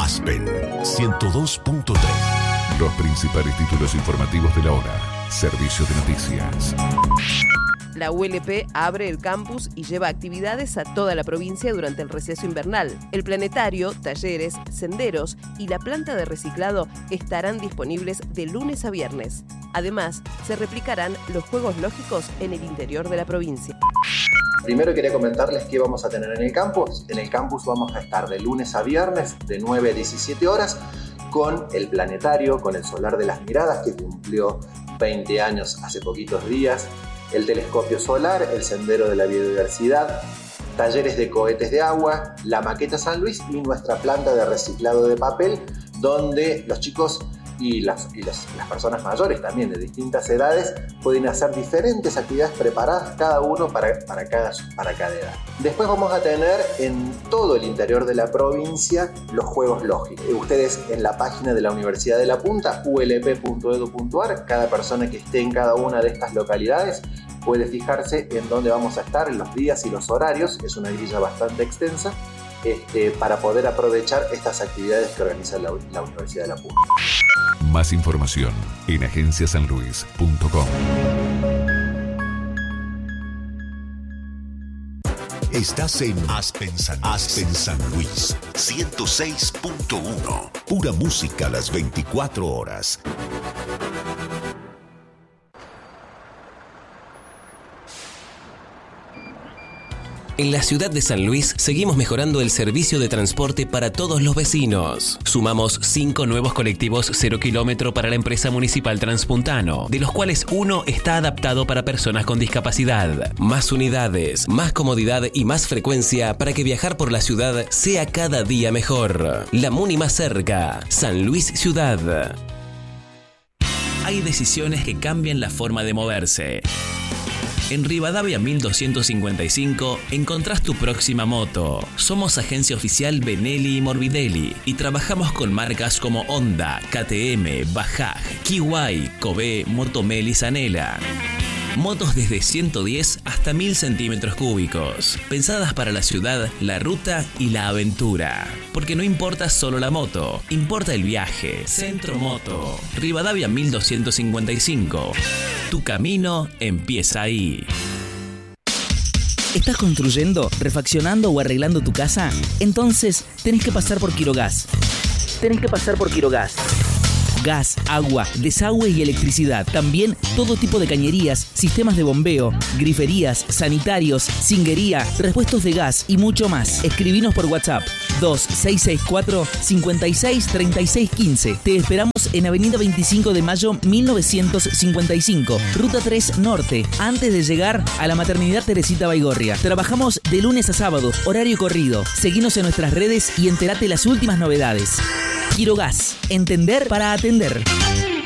Aspen 102.3. Los principales títulos informativos de la hora. Servicio de noticias. La ULP abre el campus y lleva actividades a toda la provincia durante el receso invernal. El planetario, talleres, senderos y la planta de reciclado estarán disponibles de lunes a viernes. Además, se replicarán los juegos lógicos en el interior de la provincia. Primero quería comentarles qué vamos a tener en el campus. En el campus vamos a estar de lunes a viernes de 9 a 17 horas con el planetario, con el Solar de las Miradas que cumplió 20 años hace poquitos días, el telescopio solar, el sendero de la biodiversidad, talleres de cohetes de agua, la maqueta San Luis y nuestra planta de reciclado de papel, donde los chicos y las personas mayores también de distintas edades pueden hacer diferentes actividades preparadas cada uno para cada edad. Después vamos a tener en todo el interior de la provincia los juegos lógicos. Ustedes en la página de la Universidad de La Punta, ulp.edu.ar, cada persona que esté en cada una de estas localidades puede fijarse en dónde vamos a estar, en los días y los horarios. Es una grilla bastante extensa para poder aprovechar estas actividades que organiza la Universidad de La Punta. Más información en agenciasanluis.com. Estás en Aspen San Luis 106.1. Pura música a las 24 horas. En la ciudad de San Luis seguimos mejorando el servicio de transporte para todos los vecinos. Sumamos 5 nuevos colectivos 0 kilómetro para la empresa municipal Transpuntano, de los cuales uno está adaptado para personas con discapacidad. Más unidades, más comodidad y más frecuencia para que viajar por la ciudad sea cada día mejor. La Muni más cerca, San Luis Ciudad. Hay decisiones que cambian la forma de moverse. En Rivadavia 1255 encontrás tu próxima moto. Somos agencia oficial Benelli y Morbidelli y trabajamos con marcas como Honda, KTM, Bajaj, Kiwai, Kobe, Motomel y Zanela. Motos desde 110 hasta 1000 centímetros cúbicos, pensadas para la ciudad, la ruta y la aventura. Porque no importa solo la moto, importa el viaje. Centro Moto, Rivadavia 1255. Tu camino empieza ahí. ¿Estás construyendo, refaccionando o arreglando tu casa? Entonces tenés que pasar por Quirogas. Gas, agua, desagüe y electricidad. También todo tipo de cañerías, sistemas de bombeo, griferías, sanitarios, cinguería, repuestos de gas y mucho más. Escribinos por WhatsApp 2664-563615. Te esperamos en Avenida 25 de Mayo 1955, Ruta 3 Norte, antes de llegar a la Maternidad Teresita Baigorria. Trabajamos de lunes a sábado, horario corrido. Seguinos en nuestras redes y entérate las últimas novedades. Quirogas, entender para atender.